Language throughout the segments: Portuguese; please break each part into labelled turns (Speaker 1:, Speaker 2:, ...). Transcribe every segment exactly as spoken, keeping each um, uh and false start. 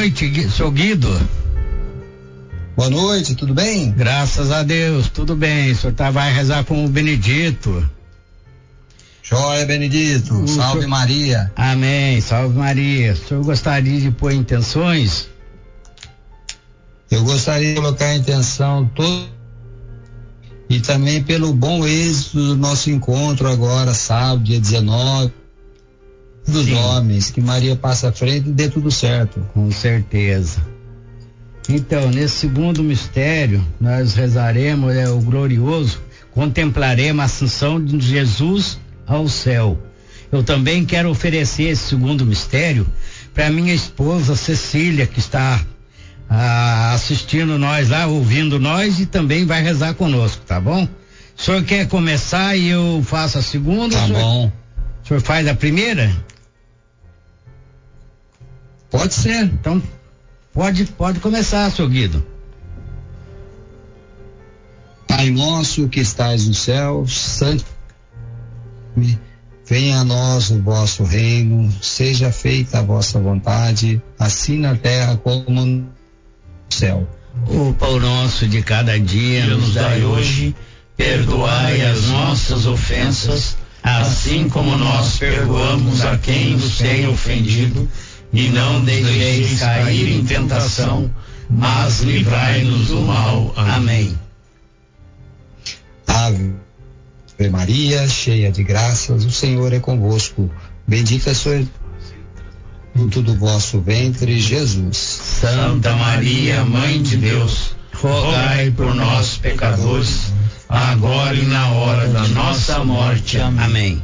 Speaker 1: noite, seu Guido.
Speaker 2: Boa noite, tudo bem?
Speaker 1: Graças a Deus, tudo bem. O senhor tá, vai rezar com o Benedito.
Speaker 2: Joia, Benedito.
Speaker 1: O
Speaker 2: salve
Speaker 1: senhor...
Speaker 2: Maria.
Speaker 1: Amém, salve Maria. O senhor gostaria de pôr intenções?
Speaker 2: Eu gostaria de colocar a intenção toda e também pelo bom êxito do nosso encontro agora, sábado, dia dezenove, dos Sim. homens, que Maria passe à frente e dê tudo certo.
Speaker 1: Com certeza. Então, nesse segundo mistério, nós rezaremos é, o glorioso, contemplaremos a ascensão de Jesus ao céu. Eu também quero oferecer esse segundo mistério para minha esposa Cecília, que está ah, assistindo nós lá, ouvindo nós e também vai rezar conosco, tá bom? O senhor quer começar e eu faço a segunda?
Speaker 2: Tá
Speaker 1: o senhor,
Speaker 2: bom.
Speaker 1: O senhor faz a primeira?
Speaker 2: Pode ser.
Speaker 1: Então, Pode, pode começar, seu Guido.
Speaker 2: Pai nosso que estais no céu, santo, venha a nós o vosso reino, seja feita a vossa vontade, assim na terra como no céu.
Speaker 1: O pão nosso de cada dia nos dai hoje, perdoai as nossas ofensas, assim como nós perdoamos a quem nos tem ofendido. E não deixeis cair em tentação, mas livrai-nos do mal. Amém.
Speaker 2: Ave Maria, cheia de graças, o Senhor é convosco. Bendita sois fruto do vosso ventre, Jesus.
Speaker 1: Santa Maria, Mãe de Deus, rogai por nós, pecadores, agora e na hora da nossa morte. Amém.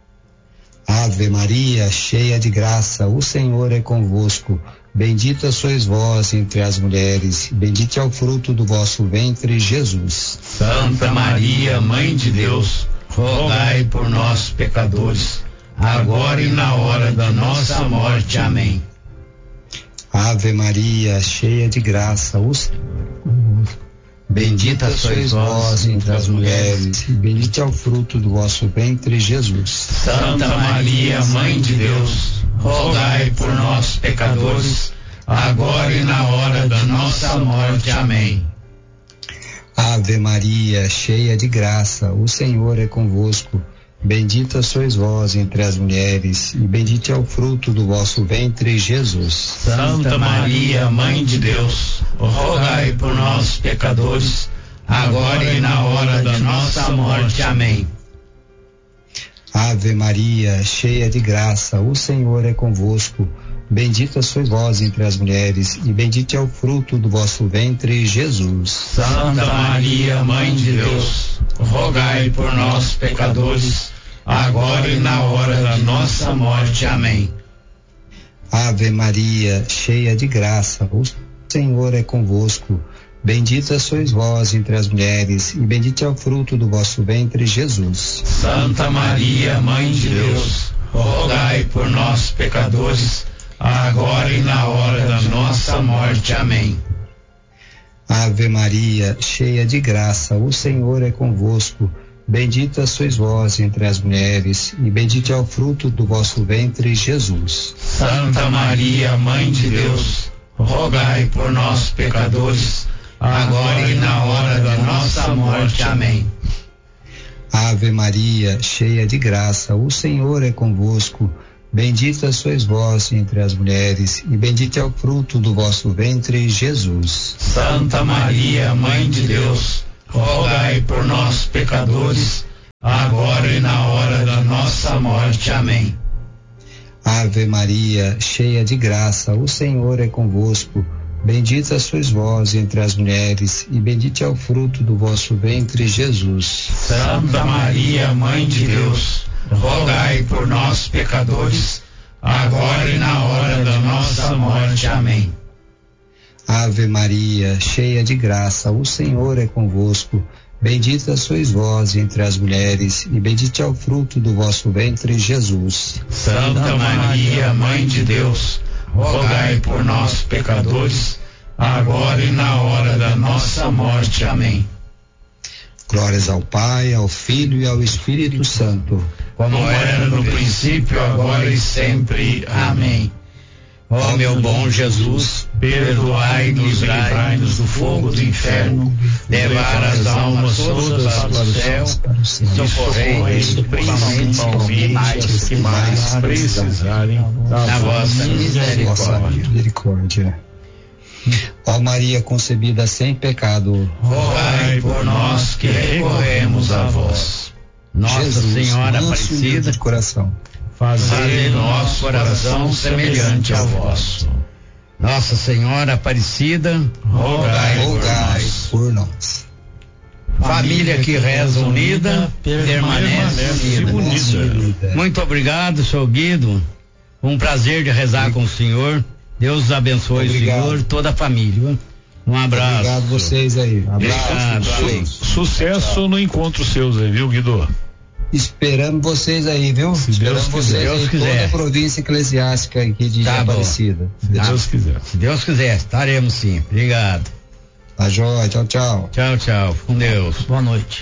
Speaker 2: Ave Maria, cheia de graça, o Senhor é convosco. Bendita sois vós entre as mulheres, bendito é o fruto do vosso ventre, Jesus.
Speaker 1: Santa Maria, Mãe de Deus, rogai por nós, pecadores, agora e na hora da nossa morte. Amém.
Speaker 2: Ave Maria, cheia de graça, o Senhor é convosco. Bendita sois vós entre as mulheres, bendito é o fruto do vosso ventre, Jesus.
Speaker 1: Santa Maria, Mãe de Deus, rogai por nós, pecadores, agora e na hora da nossa morte. Amém.
Speaker 2: Ave Maria, cheia de graça, o Senhor é convosco. Bendita sois vós entre as mulheres, e bendito é o fruto do vosso ventre, Jesus.
Speaker 1: Santa Maria, Mãe de Deus, rogai por nós, pecadores, agora e na hora da nossa morte. Amém.
Speaker 2: Ave Maria, cheia de graça, o Senhor é convosco. Bendita sois vós entre as mulheres, e bendito é o fruto do vosso ventre, Jesus.
Speaker 1: Santa Maria, Mãe de Deus, rogai por nós, pecadores, agora e na hora da nossa morte. Amém.
Speaker 2: Ave Maria, cheia de graça, o Senhor é convosco. Bendita sois vós entre as mulheres, e bendito é o fruto do vosso ventre, Jesus.
Speaker 1: Santa Maria, Mãe de Deus, rogai por nós, pecadores, agora e na hora da nossa morte. Amém.
Speaker 2: Ave Maria, cheia de graça, o Senhor é convosco. Bendita sois vós entre as mulheres, e bendito é o fruto do vosso ventre, Jesus.
Speaker 1: Santa Maria, Mãe de Deus, rogai por nós, pecadores, agora e na hora da nossa morte. Amém.
Speaker 2: Ave Maria, cheia de graça, o Senhor é convosco. Bendita sois vós entre as mulheres, e bendito é o fruto do vosso ventre, Jesus.
Speaker 1: Santa Maria, Mãe de Deus, rogai por nós, pecadores, agora e na hora da nossa morte. Amém.
Speaker 2: Ave Maria, cheia de graça, o Senhor é convosco. Bendita sois vós entre as mulheres, e bendito é o fruto do vosso ventre, Jesus.
Speaker 1: Santa Maria, Mãe de Deus, rogai por nós, pecadores, agora e na hora da nossa morte. Amém.
Speaker 2: Ave Maria, cheia de graça, o Senhor é convosco. Bendita sois vós entre as mulheres, e bendito é o fruto do vosso ventre, Jesus.
Speaker 1: Santa Maria, Mãe de Deus, rogai por nós, pecadores, agora e na hora da nossa morte. Amém.
Speaker 2: Glórias ao Pai, ao Filho e ao Espírito Santo,
Speaker 1: como era no princípio, agora e sempre. Amém. Ó meu bom Jesus, perdoai-nos e livrai-nos do fogo do inferno, levar as almas todas para o céu e socorrei principalmente as que mais precisarem da vossa misericórdia.
Speaker 2: Ó Maria concebida sem pecado,
Speaker 1: rogai por nós que recorremos a vós. Nossa
Speaker 2: Jesus,
Speaker 1: Senhora
Speaker 2: manso e
Speaker 1: Aparecida,
Speaker 2: humilde de coração,
Speaker 1: fazei nosso coração semelhante ao vosso. Nossa Senhora Aparecida, rogai,
Speaker 2: rogai
Speaker 1: por
Speaker 2: por
Speaker 1: nós.
Speaker 2: nós.
Speaker 1: Família que reza unida, permanece unida. Muito obrigado, senhor Guido. Um prazer de rezar com o senhor. Deus abençoe
Speaker 2: Obrigado.
Speaker 1: o senhor e toda a família. Um abraço.
Speaker 2: Obrigado vocês aí. Um abraço.
Speaker 1: Obrigado.
Speaker 3: Su- sucesso no encontro seus aí, viu, Guido?
Speaker 2: Esperamos vocês aí, viu?
Speaker 3: Se
Speaker 2: Esperamos
Speaker 3: Deus quiser.
Speaker 2: vocês
Speaker 1: Deus
Speaker 2: aí,
Speaker 1: quiser.
Speaker 2: toda a província eclesiástica aqui de
Speaker 1: Tá bom.
Speaker 2: Aparecida.
Speaker 3: Se Deus quiser.
Speaker 1: Se Deus quiser, estaremos sim. Obrigado.
Speaker 2: Tá jóia, tchau, tchau.
Speaker 1: Tchau, tchau. Com Deus.
Speaker 4: Boa noite.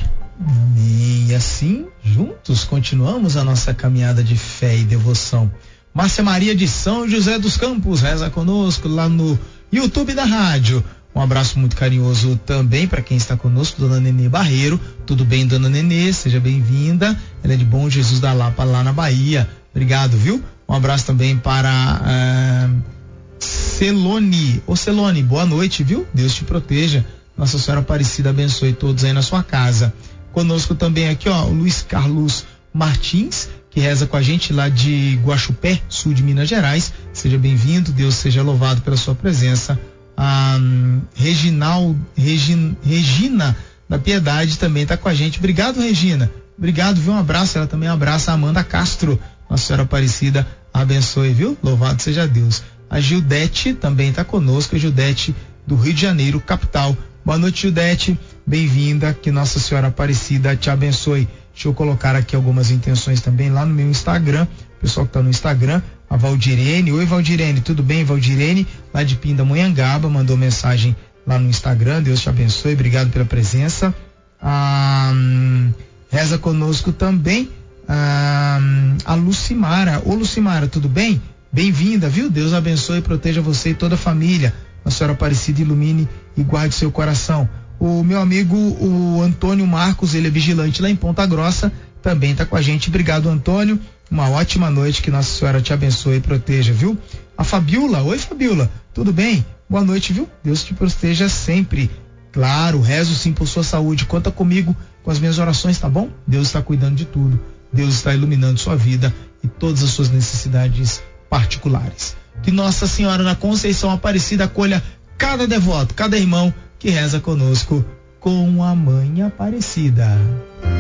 Speaker 4: E assim, juntos, continuamos a nossa caminhada de fé e devoção. Márcia Maria de São José dos Campos reza conosco lá no YouTube da rádio. Um abraço muito carinhoso também para quem está conosco, Dona Nenê Barreiro. Tudo bem, Dona Nenê? Seja bem-vinda. Ela é de Bom Jesus da Lapa, lá na Bahia. Obrigado, viu? Um abraço também para uh, Celone. Ô Celone, boa noite, viu? Deus te proteja. Nossa Senhora Aparecida abençoe todos aí na sua casa. Conosco também aqui, ó, o Luiz Carlos Martins, que reza com a gente lá de Guaxupé, sul de Minas Gerais. Seja bem-vindo, Deus seja louvado pela sua presença. A um, Reginal, Regin, Regina da Piedade também está com a gente. Obrigado, Regina. Obrigado, viu? Um abraço. Ela também abraça a Amanda Castro. Nossa Senhora Aparecida abençoe, viu? Louvado seja Deus. A Gildete também está conosco. A Gildete do Rio de Janeiro, capital. Boa noite, Gildete. Bem-vinda. Que Nossa Senhora Aparecida te abençoe. Deixa eu colocar aqui algumas intenções também lá no meu Instagram. O pessoal que está no Instagram, a Valdirene. Oi, Valdirene, tudo bem, Valdirene? Lá de Pindamonhangaba, mandou mensagem lá no Instagram. Deus te abençoe, obrigado pela presença. Ah, reza conosco também ah, a Lucimara. Ô, Lucimara, tudo bem? Bem-vinda, viu? Deus abençoe e proteja você e toda a família. A Senhora Aparecida ilumine e guarde seu coração. O meu amigo, o Antônio Marcos, ele é vigilante lá em Ponta Grossa, também está com a gente. Obrigado, Antônio. Uma ótima noite, que Nossa Senhora te abençoe e proteja, viu? A Fabiola, oi Fabiola, tudo bem? Boa noite, viu? Deus te proteja sempre. Claro, rezo sim por sua saúde. Conta comigo com as minhas orações, tá bom? Deus está cuidando de tudo. Deus está iluminando sua vida e todas as suas necessidades particulares. Que Nossa Senhora na Conceição Aparecida acolha cada devoto, cada irmão que reza conosco com a Mãe Aparecida.